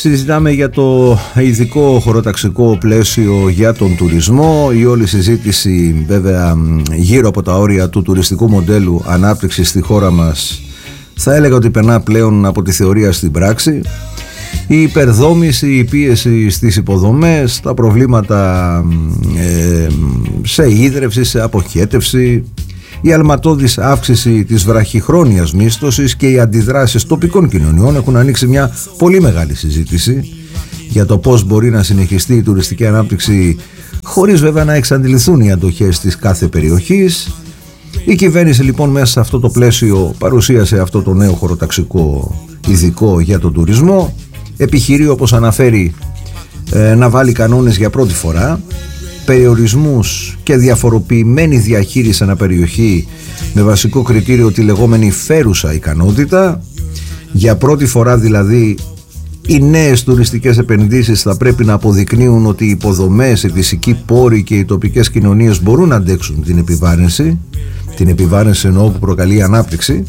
Συζητάμε για το ειδικό χωροταξικό πλαίσιο για τον τουρισμό. Η όλη συζήτηση βέβαια γύρω από τα όρια του τουριστικού μοντέλου ανάπτυξης στη χώρα μας θα έλεγα ότι περνά πλέον από τη θεωρία στην πράξη. Η υπερδόμηση, η πίεση στις υποδομές, τα προβλήματα σε ίδρυυση, σε αποχέτευση, η αλματώδης αύξηση της βραχυχρόνιας μίσθωσης και οι αντιδράσεις τοπικών κοινωνιών έχουν ανοίξει μια πολύ μεγάλη συζήτηση για το πώς μπορεί να συνεχιστεί η τουριστική ανάπτυξη χωρίς βέβαια να εξαντληθούν οι αντοχές της κάθε περιοχής. Η κυβέρνηση λοιπόν μέσα σε αυτό το πλαίσιο παρουσίασε αυτό το νέο χωροταξικό ειδικό για τον τουρισμό. Επιχειρεί, όπως αναφέρει, να βάλει κανόνες για πρώτη φορά, περιορισμούς και διαφοροποιημένη διαχείριση αναπεριοχή με βασικό κριτήριο τη λεγόμενη φέρουσα ικανότητα. Για πρώτη φορά δηλαδή οι νέες τουριστικές επενδύσεις θα πρέπει να αποδεικνύουν ότι οι υποδομές, οι φυσικοί πόροι και οι τοπικές κοινωνίες μπορούν να αντέξουν την επιβάρυνση. Την επιβάρυνση εννοώ που προκαλεί ανάπτυξη.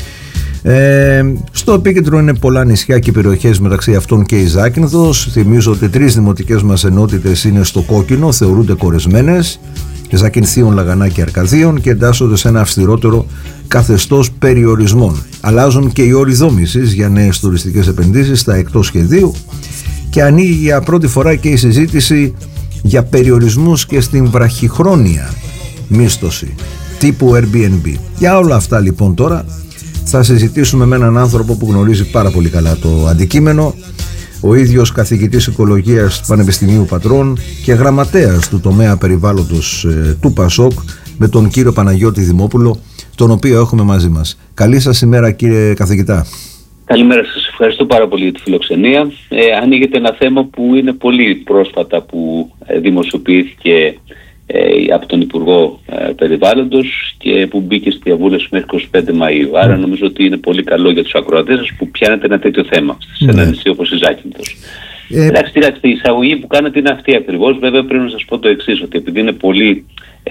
Στο επίκεντρο είναι πολλά νησιά και περιοχές, μεταξύ αυτών και η Ζάκυνθος. Θυμίζω ότι 3 δημοτικές μας ενότητες είναι στο κόκκινο, θεωρούνται κορεσμένες, Ζακυνθίων, Λαγανά και Αρκαδίων, και εντάσσονται σε ένα αυστηρότερο καθεστώς περιορισμών. Αλλάζουν και οι όροι δόμησης για νέες τουριστικές επενδύσεις στα εκτός σχεδίου και ανοίγει για πρώτη φορά και η συζήτηση για περιορισμούς και στην βραχυχρόνια μίσθωση τύπου Airbnb. Για όλα αυτά λοιπόν τώρα θα συζητήσουμε με έναν άνθρωπο που γνωρίζει πάρα πολύ καλά το αντικείμενο, ο ίδιος καθηγητής οικολογίας του Πανεπιστημίου Πατρών και γραμματέας του τομέα περιβάλλοντος του ΠΑΣΟΚ, με τον κύριο Παναγιώτη Δημόπουλο, τον οποίο έχουμε μαζί μας. Καλή σας ημέρα κύριε καθηγητά. Καλημέρα σας, ευχαριστώ πάρα πολύ για τη φιλοξενία. Ανοίγεται ένα θέμα που είναι πολύ πρόσφατα που δημοσιοποιήθηκε από τον Υπουργό Περιβάλλοντος και που μπήκε στη διαβούλευση μέχρι 25 Μαΐου. Άρα νομίζω ότι είναι πολύ καλό για τους ακροατές που πιάνετε ένα τέτοιο θέμα σε ένα νησί όπως η Ζάκυνθος. Κοιτάξτε, η εισαγωγή που κάνετε είναι αυτή ακριβώς. Βέβαια πρέπει να σας πω το εξής, ότι επειδή είναι πολύ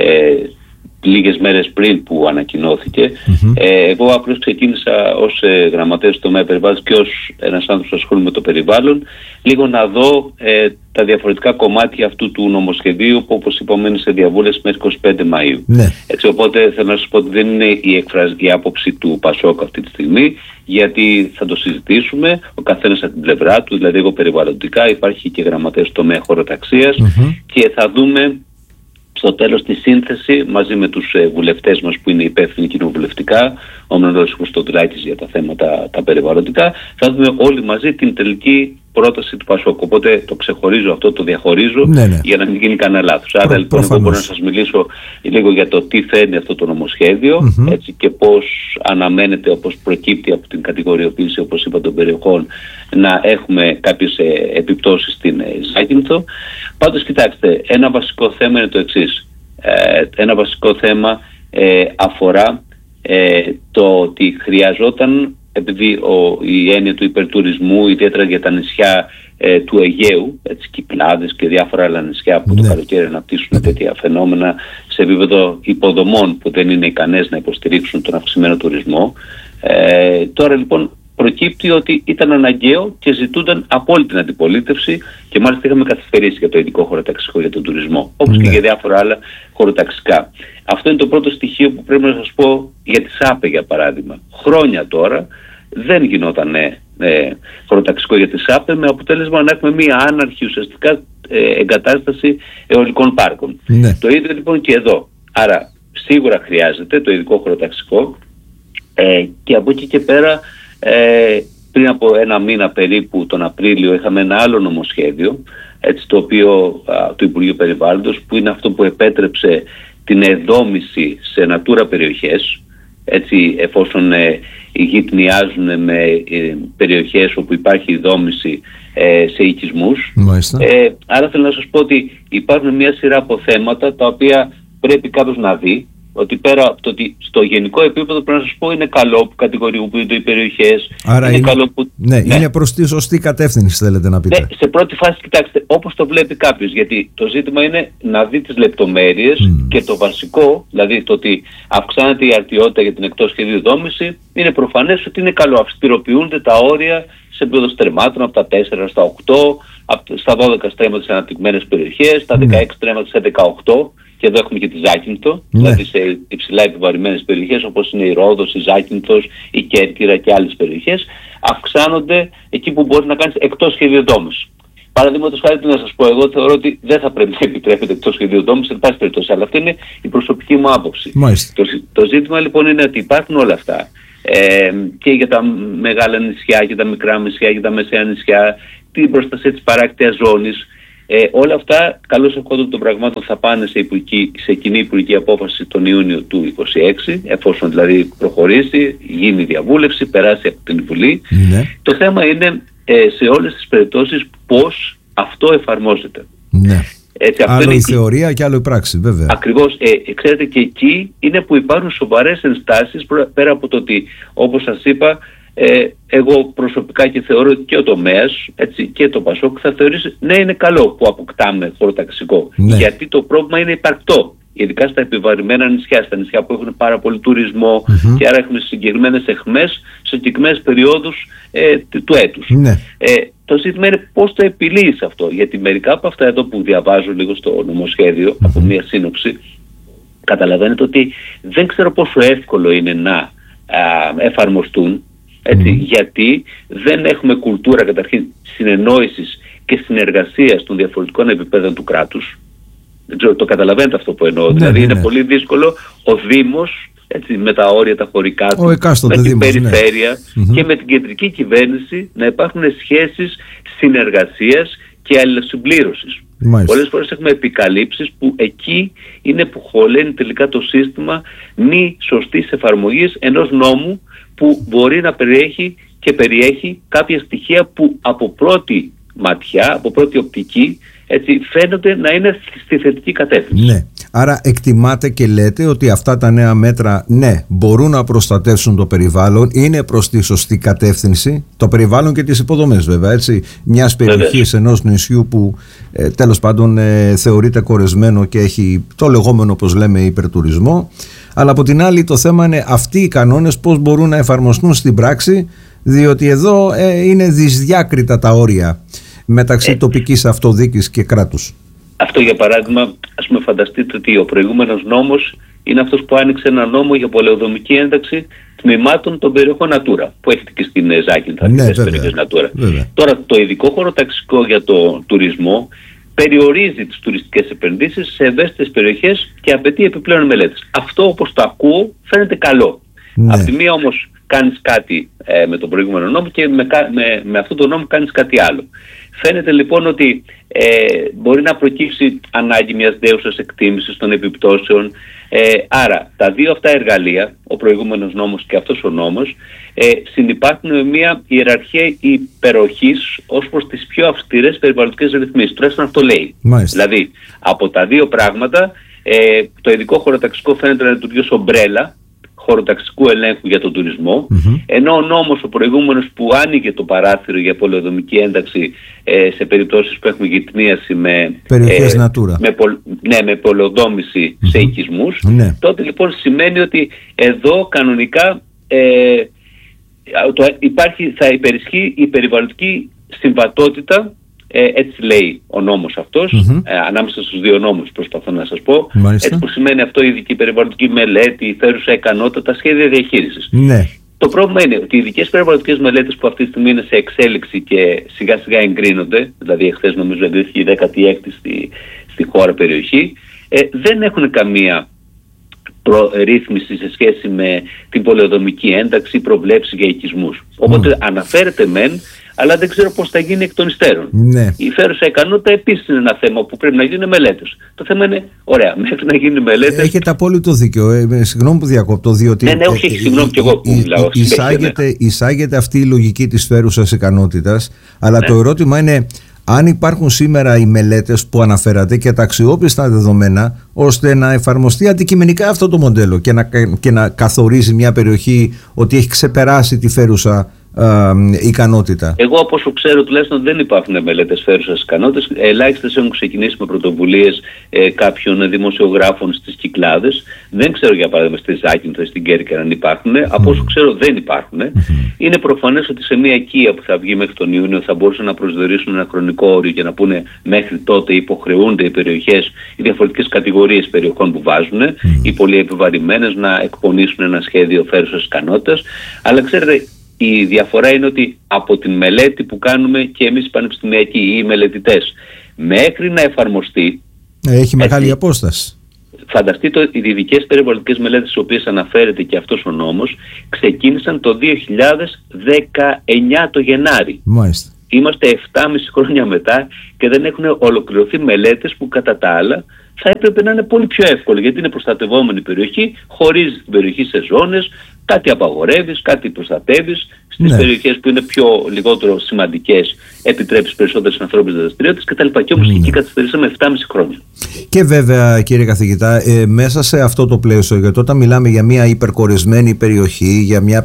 λίγες μέρες πριν που ανακοινώθηκε, εγώ απλώς ξεκίνησα ως γραμματέας του τομέα περιβάλλοντος και ως ένας άνθρωπος που ασχολούμαι με το περιβάλλον, λίγο να δω τα διαφορετικά κομμάτια αυτού του νομοσχεδίου που, όπως είπαμε, είναι σε διαβούλευση μέχρι 25 Μαΐου. Ναι. Έτσι, οπότε θέλω να σας πω ότι δεν είναι η άποψη του ΠΑΣΟΚ αυτή τη στιγμή, γιατί θα το συζητήσουμε ο καθένας από την πλευρά του, δηλαδή εγώ περιβαλλοντικά, υπάρχει και γραμματέας του τομέα χωροταξίας και θα δούμε στο τέλος τη σύνθεση μαζί με τους βουλευτές μας που είναι υπεύθυνοι κοινοβουλευτικά, ο Μενέλαος Χριστοδουλάκης για τα θέματα τα περιβαλλοντικά, θα δούμε όλοι μαζί την τελική πρόταση του ΠΑΣΟΚ. Οπότε το ξεχωρίζω αυτό, το διαχωρίζω για να μην γίνει κανένα λάθος. Άρα λοιπόν εγώ μπορώ να σας μιλήσω λίγο για το τι φέρνει αυτό το νομοσχέδιο έτσι, και πώς αναμένεται, όπως προκύπτει από την κατηγοριοποίηση, όπως είπα, των περιοχών, να έχουμε κάποιες επιπτώσεις στην Ζάκυνθο. Πάντως κοιτάξτε, ένα βασικό θέμα είναι το εξής. Ένα βασικό θέμα αφορά το ότι χρειαζόταν, επειδή η έννοια του υπερτουρισμού, ιδιαίτερα για τα νησιά του Αιγαίου, έτσι, Κυκλάδες και διάφορα άλλα νησιά που το καλοκαίρι αναπτύσσουν τέτοια φαινόμενα σε επίπεδο υποδομών που δεν είναι ικανές να υποστηρίξουν τον αυξημένο τουρισμό. Τώρα λοιπόν προκύπτει ότι ήταν αναγκαίο και ζητούνταν από όλη την αντιπολίτευση και μάλιστα είχαμε καθυστερήσει για το ειδικό χωροταξικό για τον τουρισμό, όπως και για διάφορα άλλα χωροταξικά. Αυτό είναι το πρώτο στοιχείο που πρέπει να σας πω για τη ΣΑΠΕ, για παράδειγμα. Χρόνια τώρα δεν γινόταν χωροταξικό για τη ΣΑΠΕ, με αποτέλεσμα να έχουμε μία άναρχη ουσιαστικά εγκατάσταση αιωλικών πάρκων. Το ίδιο λοιπόν και εδώ. Άρα σίγουρα χρειάζεται το ειδικό χωροταξικό και από εκεί και πέρα πριν από ένα μήνα περίπου, τον Απρίλιο, είχαμε ένα άλλο νομοσχέδιο, έτσι, το οποίο του Υπουργείου Περιβάλλοντος, που είναι αυτό που επέτρεψε την εδόμηση σε natura περιοχές, έτσι, εφόσον γειτνιάζουν με περιοχές όπου υπάρχει δόμηση σε οικισμούς. Άρα θέλω να σας πω ότι υπάρχουν μια σειρά από θέματα τα οποία πρέπει κάποιος να δει, ότι πέρα από το ότι στο γενικό επίπεδο πρέπει να σας πω είναι καλό που κατηγοριοποιούνται οι περιοχές. Άρα είναι καλό που... είναι προς τη σωστή κατεύθυνση, θέλετε να πείτε. Σε πρώτη φάση, κοιτάξτε, όπως το βλέπει κάποιος, γιατί το ζήτημα είναι να δει τις λεπτομέρειες και το βασικό, δηλαδή το ότι αυξάνεται η αρτιότητα για την εκτός σχεδίου δόμηση, είναι προφανές ότι είναι καλό. Αυστηροποιούνται τα όρια σε επίπεδο στρεμμάτων από τα 4 στα 8, στα 12 στρέμματα σε αναπτυγμένες περιοχές, στα 16 στρέμματα σε 18, και εδώ έχουμε και τη Ζάκυνθο, δηλαδή σε υψηλά επιβαρημένες περιοχές όπως είναι η Ρόδος, η Ζάκυνθος, η Κέρκυρα και άλλες περιοχές, αυξάνονται εκεί που μπορεί να κάνεις εκτός σχεδιοδόμησης. Παραδείγματος χάρη, να σας πω, εγώ θεωρώ ότι δεν θα πρέπει να επιτρέπεται εκτός σχεδιοδόμησης, εν πάση περιπτώσει, αλλά αυτή είναι η προσωπική μου άποψη. Το ζήτημα λοιπόν είναι ότι υπάρχουν όλα αυτά. Και για τα μεγάλα νησιά, και τα μικρά νησιά, και τα μεσαία νησιά, την προστασία της παράκτειας ζώνης. Όλα αυτά, καλώς ευχόντων των πραγμάτων, θα πάνε σε κοινή υπουργική απόφαση τον Ιούνιο του 2026, εφόσον δηλαδή προχωρήσει, γίνει διαβούλευση, περάσει από την Βουλή. Το θέμα είναι σε όλες τις περιπτώσεις πώς αυτό εφαρμόζεται. Έτσι, άλλο η θεωρία και άλλο η πράξη, βέβαια. Ακριβώς. Ξέρετε, και εκεί είναι που υπάρχουν σοβαρές ενστάσεις, πέρα από το ότι, όπως σας είπα, εγώ προσωπικά και θεωρώ ότι και ο τομέας, έτσι, και το Πασόκ θα θεωρήσει, ναι, είναι καλό που αποκτάμε χωροταξικό. Γιατί το πρόβλημα είναι υπαρκτό. Ειδικά στα επιβαρημένα νησιά, στα νησιά που έχουν πάρα πολύ τουρισμό, και άρα έχουμε συγκεκριμένες εχμές σε συγκεκριμένες περιόδους του έτους. Το ζήτημα είναι πώς το επιλύεις αυτό. Γιατί μερικά από αυτά εδώ που διαβάζω λίγο στο νομοσχέδιο, από μια σύνοψη, καταλαβαίνετε ότι δεν ξέρω πόσο εύκολο είναι να εφαρμοστούν. Έτσι, γιατί δεν έχουμε κουλτούρα καταρχήν συνεννόησης και συνεργασίας των διαφορετικών επιπέδων του κράτους. Δεν ξέρω, το καταλαβαίνετε αυτό που εννοώ. Δηλαδή είναι πολύ δύσκολο ο Δήμος, έτσι, με τα όρια τα χωρικά του, με την περιφέρεια και με την κεντρική κυβέρνηση να υπάρχουν σχέσεις συνεργασίας και αλληλοσυμπλήρωσης. Πολλές φορές έχουμε επικαλύψεις που εκεί είναι που χωλαίνει τελικά το σύστημα μη σωστής εφαρμογής ενός νόμου που μπορεί να περιέχει και περιέχει κάποια στοιχεία που από πρώτη ματιά, από πρώτη οπτική, έτσι, φαίνονται να είναι στη θετική κατεύθυνση. Ναι. Άρα εκτιμάτε και λέτε ότι αυτά τα νέα μέτρα, ναι, μπορούν να προστατεύσουν το περιβάλλον, είναι προς τη σωστή κατεύθυνση, το περιβάλλον και τις υποδομές βέβαια, έτσι, μιας περιοχής, ενός νησιού που τέλος πάντων θεωρείται κορεσμένο και έχει το λεγόμενο, όπως λέμε, υπερτουρισμό. Αλλά από την άλλη το θέμα είναι αυτοί οι κανόνες πώς μπορούν να εφαρμοστούν στην πράξη, διότι εδώ είναι δυσδιάκριτα τα όρια μεταξύ τοπικής αυτοδιοίκησης και κράτους. Αυτό για παράδειγμα, ας πούμε, φανταστείτε ότι ο προηγούμενος νόμος είναι αυτός που άνοιξε ένα νόμο για πολεοδομική ένταξη τμήματων των περιοχών Natura, που έχετε και στην Ζάκυνθο, τις περιοχές Natura. Τώρα το ειδικό χωροταξικό για το τουρισμό περιορίζει τις τουριστικές επενδύσεις σε ευαίσθητες περιοχές και απαιτεί επιπλέον μελέτες. Αυτό, όπως το ακούω, φαίνεται καλό. Απ' τη μία όμως κάνεις κάτι με τον προηγούμενο νόμο και με αυτόν τον νόμο κάνεις κάτι άλλο. Φαίνεται λοιπόν ότι μπορεί να προκύψει ανάγκη μιας δέουσας εκτίμησης των επιπτώσεων. Άρα τα δύο αυτά εργαλεία, ο προηγούμενος νόμος και αυτός ο νόμος, συνυπάρχουν με μια ιεραρχία υπεροχής ως προς τις πιο αυστηρές περιβαλλοντικές ρυθμίσεις. Τουλάχιστον αυτό λέει. Δηλαδή από τα δύο πράγματα το ειδικό χωροταξικό φαίνεται να λειτουργεί ως ομπρέλα χωροταξικού ελέγχου για τον τουρισμό, ενώ ο νόμος ο προηγούμενος που άνοιγε το παράθυρο για πολεοδομική ένταξη σε περιπτώσεις που έχουμε γυτνίαση με περιοχές Natura, με πολεοδόμηση σε οικισμούς, τότε λοιπόν σημαίνει ότι εδώ κανονικά θα υπερισχύει η περιβαλλοντική συμβατότητα, έτσι λέει ο νόμος αυτός, ανάμεσα στους δύο νόμους προσπαθώ να σας πω. Έτσι που σημαίνει αυτό η ειδική περιβαλλοντική μελέτη, η φέρουσα ικανότητα, τα σχέδια διαχείρισης. Το πρόβλημα είναι ότι οι ειδικές περιβαλλοντικές μελέτες που αυτή τη στιγμή είναι σε εξέλιξη και σιγά σιγά εγκρίνονται, δηλαδή εχθές νομίζω εγκρίθηκε η 16η στη χώρα περιοχή, δεν έχουν καμία ρύθμιση σε σχέση με την πολεοδομική ένταξη, προβλέψη για οικισμούς. Οπότε αναφέρεται μεν, αλλά δεν ξέρω πώς θα γίνει εκ των υστέρων. Η φέρουσα ικανότητα επίσης είναι ένα θέμα που πρέπει να γίνουν μελέτες. Το θέμα είναι, ωραία, μέχρι να γίνουν μελέτες. Έχετε απόλυτο δίκιο. Συγγνώμη που διακόπτω, διότι. Όχι, συγγνώμη κι εγώ που μιλάω. Εισάγεται αυτή η λογική της φέρουσας ικανότητας, αλλά το ερώτημα είναι. Αν υπάρχουν σήμερα οι μελέτες που αναφέρατε και τα αξιόπιστα δεδομένα ώστε να εφαρμοστεί αντικειμενικά αυτό το μοντέλο και να καθορίζει μια περιοχή ότι έχει ξεπεράσει τη φέρουσα ικανότητα. Εγώ από όσο ξέρω τουλάχιστον δεν υπάρχουν μελέτες φέρουσας ικανότητας. Ελάχιστες έχουν ξεκινήσει με πρωτοβουλίες κάποιων δημοσιογράφων στις Κυκλάδες. Δεν ξέρω για παράδειγμα στη Ζάκυνθο ή στην Κέρκυρα αν υπάρχουν. Από όσο ξέρω δεν υπάρχουν. Είναι προφανές ότι σε μια οικία που θα βγει μέχρι τον Ιούνιο θα μπορούσαν να προσδιορίσουν ένα χρονικό όριο και να πούνε μέχρι τότε υποχρεούνται οι περιοχές, οι διαφορετικές κατηγορίες περιοχών που βάζουν, οι πολύ επιβαρημένες να εκπονήσουν ένα σχέδιο φέρουσας ικανότητας. Αλλά ξέρετε, η διαφορά είναι ότι από την μελέτη που κάνουμε και εμείς οι πανεπιστημιακοί ή οι μελετητές μέχρι να εφαρμοστεί. Έχει μεγάλη απόσταση. Φανταστείτε οι ειδικές περιβαλλοντικές μελέτες στις οποίες αναφέρεται και αυτός ο νόμος ξεκίνησαν το 2019 το Γενάρη. Μάλιστα. Είμαστε 7,5 χρόνια μετά και δεν έχουν ολοκληρωθεί μελέτες που κατά τα άλλα θα έπρεπε να είναι πολύ πιο εύκολο, γιατί είναι προστατευόμενη περιοχή, χωρίζει την περιοχή σε ζώνες, κάτι απαγορεύεις, κάτι προστατεύεις. Στις περιοχές που είναι λιγότερο σημαντικές επιτρέπεις περισσότερες ανθρώπινες δραστηριότητες κτλ. Και όμως εκεί καθυστερήσαμε 7,5 χρόνια. Και βέβαια, κύριε καθηγητά, μέσα σε αυτό το πλαίσιο, γιατί όταν μιλάμε για μια υπερκορισμένη περιοχή,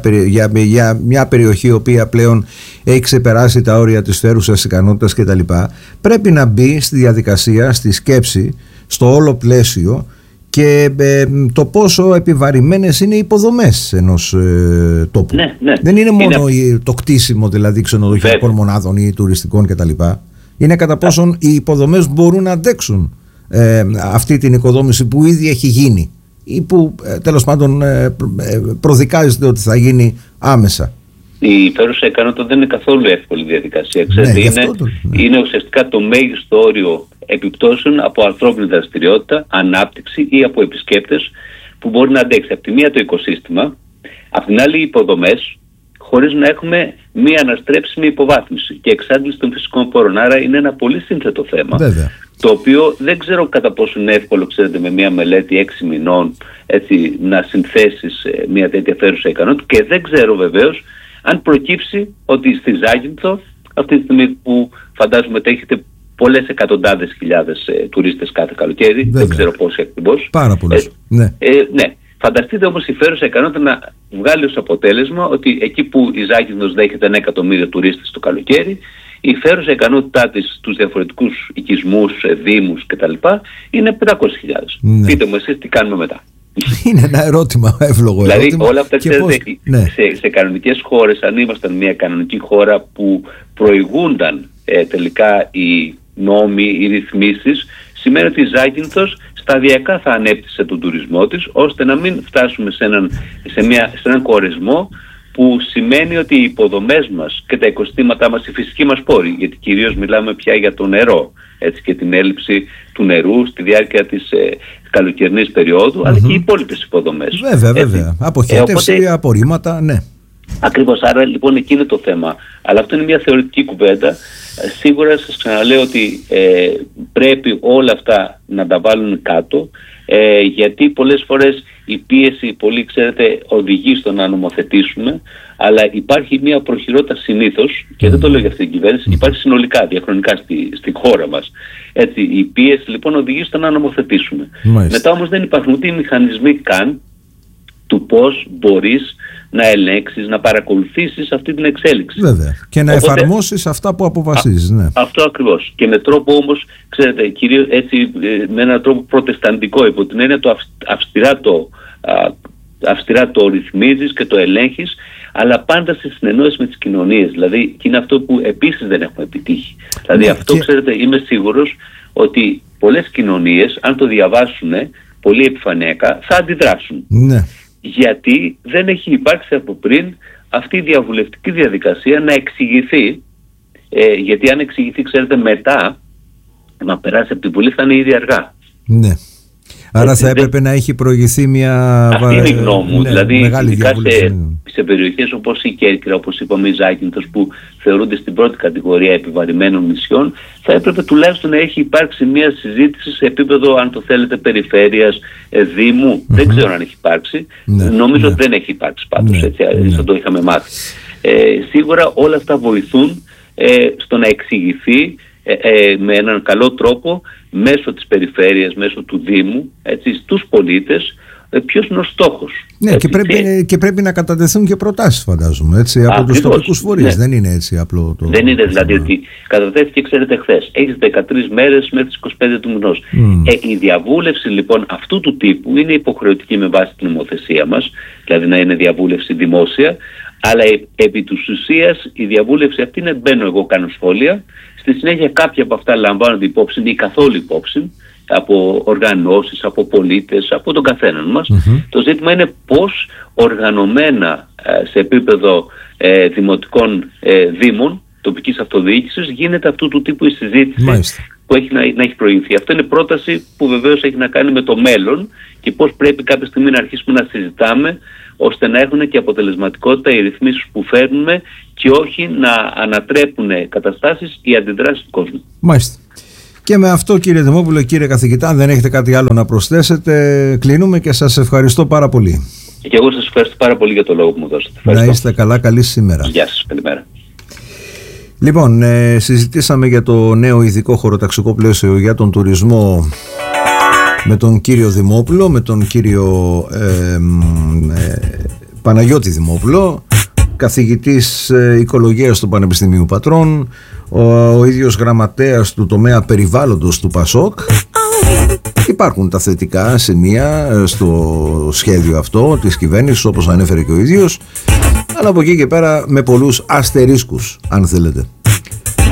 για μια περιοχή η οποία πλέον έχει ξεπεράσει τα όρια της φέρουσας ικανότητας κτλ., πρέπει να μπει στη διαδικασία, στη σκέψη, στο όλο πλαίσιο και το πόσο επιβαρημένες είναι οι υποδομές ενός τόπου. Δεν είναι μόνο το κτίσιμο δηλαδή ξενοδοχειακών μονάδων ή τουριστικών κτλ. Είναι κατά πόσον οι υποδομές μπορούν να αντέξουν αυτή την οικοδόμηση που ήδη έχει γίνει ή που τέλος πάντων προδικάζεται ότι θα γίνει άμεσα. Η φέρουσα ικανότητα δεν είναι καθόλου εύκολη διαδικασία. Ξέρετε, είναι ουσιαστικά το μέγιστο όριο επιπτώσεων από ανθρώπινη δραστηριότητα, ανάπτυξη ή από επισκέπτες που μπορεί να αντέξει από τη μία το οικοσύστημα, από την άλλη οι υποδομές, χωρίς να έχουμε μία αναστρέψιμη υποβάθμιση και εξάντληση των φυσικών πόρων. Άρα είναι ένα πολύ σύνθετο θέμα. Βέβαια. Το οποίο δεν ξέρω κατά πόσο είναι εύκολο, ξέρετε, με μία μελέτη 6 μηνών έτσι, να συνθέσεις μία τέτοια φέρουσα ικανότητα, και δεν ξέρω βεβαίως αν προκύψει ότι στη Ζάκυνθο, αυτή τη στιγμή που φαντάζομαι ότι έχετε πολλές εκατοντάδες χιλιάδες τουρίστες κάθε καλοκαίρι, βέβαια, δεν ξέρω πόσοι ακριβώς. Πάρα πολλές. Ναι. Φανταστείτε όμως η φέρουσα ικανότητα να βγάλει ως αποτέλεσμα ότι εκεί που η Ζάκυνθος δέχεται 1 εκατομμύριο τουρίστες το καλοκαίρι, η φέρουσα ικανότητά της στους διαφορετικούς οικισμούς, δήμους κτλ. Είναι 500.000. Ναι. Πείτε μου εσείς τι κάνουμε μετά. Είναι ένα ερώτημα, εύλογο δηλαδή, ερώτημα. Δηλαδή όλα αυτά ξέρετε, σε κανονικές χώρες, αν ήμασταν μια κανονική χώρα που προηγούνταν τελικά οι νόμοι, οι ρυθμίσεις, σημαίνει ότι η Ζάκυνθος σταδιακά θα ανέπτυσε τον τουρισμό της, ώστε να μην φτάσουμε σε έναν κορεσμό που σημαίνει ότι οι υποδομές μας και τα οικοσυστήματά μας, οι φυσικοί μας πόροι, γιατί κυρίως μιλάμε πια για το νερό, έτσι, και την έλλειψη του νερού στη διάρκεια της καλοκαιρινής περίοδου, αλλά και οι υπόλοιπες υποδομές. Βέβαια. Αποχέτευση, απορρίμματα, ναι. Ακριβώς, άρα λοιπόν εκεί είναι το θέμα. Αλλά αυτό είναι μια θεωρητική κουβέντα. Σίγουρα σας ξαναλέω ότι πρέπει όλα αυτά να τα βάλουν κάτω, γιατί πολλές φορές η πίεση, πολύ ξέρετε, οδηγεί στο να νομοθετήσουμε, αλλά υπάρχει μια προχειρότητα συνήθως, και δεν το λέω για αυτή την κυβέρνηση, υπάρχει συνολικά, διαχρονικά στη χώρα μας. Έτσι, η πίεση λοιπόν οδηγεί στο να νομοθετήσουμε. Μετά όμως δεν υπάρχουν ούτε οι μηχανισμοί καν του πώς μπορείς να ελέγξεις, να παρακολουθήσεις αυτή την εξέλιξη. Βέβαια. Και να εφαρμόσεις αυτά που αποφασίζεις. Ναι. Αυτό ακριβώς. Και με τρόπο όμως, ξέρετε, κυρίως έτσι, με έναν τρόπο προτεσταντικό, υπό την έννοια το αυστηρά το ρυθμίζεις και το ελέγχεις, αλλά πάντα σε συνεννόηση με τις κοινωνίες. Δηλαδή, και είναι αυτό που επίσης δεν έχουμε επιτύχει. Δηλαδή, αυτό, ξέρετε, είμαι σίγουρος ότι πολλές κοινωνίες, αν το διαβάσουν πολύ επιφανειακά, θα αντιδράσουν. Ναι. Γιατί δεν έχει υπάρξει από πριν αυτή η διαβουλευτική διαδικασία να εξηγηθεί, γιατί αν εξηγηθεί, ξέρετε, μετά να περάσει από την Βουλή θα είναι ήδη αργά. Ναι. Άρα θα έπρεπε να έχει προηγηθεί μια... Αυτή είναι η γνώμη μου. Δηλαδή, ειδικά σε περιοχές όπως η Κέρκυρα, όπως είπαμε, η Ζάκυνθος, που θεωρούνται στην πρώτη κατηγορία επιβαρημένων νησιών, θα έπρεπε τουλάχιστον να έχει υπάρξει μια συζήτηση σε επίπεδο, αν το θέλετε, περιφέρειας, δήμου. Δεν ξέρω αν έχει υπάρξει. Νομίζω ότι δεν έχει υπάρξει πάντως. Έτσι το είχαμε μάθει. Σίγουρα όλα αυτά βοηθούν στο να εξηγηθεί με έναν καλό τρόπο μέσω της περιφέρειας, μέσω του Δήμου, έτσι, στους πολίτες, ποιος είναι ο στόχος. Ναι, και πρέπει να κατατεθούν και προτάσεις, φαντάζομαι, έτσι, από τους τοπικούς φορείς. Ναι. Δεν είναι έτσι απλό το... Δεν είναι δηλαδή ότι κατατέθηκε, ξέρετε, χθες. Έχεις 13 μέρες μέχρι τις 25 του μηνός. Η διαβούλευση λοιπόν αυτού του τύπου είναι υποχρεωτική με βάση την νομοθεσία μας, δηλαδή να είναι διαβούλευση δημόσια, αλλά επί της ουσίας η διαβούλευση αυτή είναι μπαίνω εγώ, κάνω σχόλια, στη συνέχεια κάποια από αυτά λαμβάνονται υπόψη ή καθόλου υπόψη, από οργανώσεις, από πολίτες, από τον καθέναν μας. Το ζήτημα είναι πώς οργανωμένα σε επίπεδο δημοτικών δήμων, τοπικής αυτοδιοίκησης, γίνεται αυτού του τύπου η συζήτηση που έχει να έχει προηγηθεί. Αυτό είναι πρόταση που βεβαίως έχει να κάνει με το μέλλον και πώς πρέπει κάποια στιγμή να αρχίσουμε να συζητάμε ώστε να έχουν και αποτελεσματικότητα οι ρυθμίσεις που φέρνουμε και όχι να ανατρέπουν καταστάσεις ή αντιδράσεις του κόσμου. Μάλιστα. Και με αυτό, κύριε Δημόπουλε, κύριε καθηγητά, αν δεν έχετε κάτι άλλο να προσθέσετε, κλείνουμε και σας ευχαριστώ πάρα πολύ. Και εγώ σας ευχαριστώ πάρα πολύ για το λόγο που μου δώσατε. Να είστε καλά, καλή σήμερα. Γεια σας, καλημέρα. Λοιπόν, συζητήσαμε για το νέο ειδικό χωροταξικό πλαίσιο για τον τουρισμό με τον κύριο Δημόπουλο, με τον κύριο Παναγιώτη Δημόπουλο, καθηγητής οικολογίας του Πανεπιστημίου Πατρών, ο ίδιος γραμματέας του τομέα περιβάλλοντος του ΠΑΣΟΚ. Υπάρχουν τα θετικά σημεία στο σχέδιο αυτό της κυβέρνησης, όπως ανέφερε και ο ίδιος, αλλά από εκεί και πέρα με πολλούς αστερίσκους, αν θέλετε.